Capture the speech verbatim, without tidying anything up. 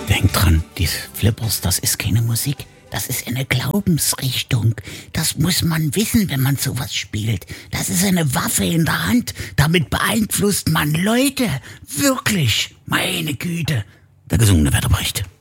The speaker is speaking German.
Denk dran, diese Flippers, das ist keine Musik. Das ist eine Glaubensrichtung. Das muss man wissen, wenn man sowas spielt. Das ist eine Waffe in der Hand. Damit beeinflusst man Leute. Wirklich. Meine Güte. Der gesungene Wetterbericht.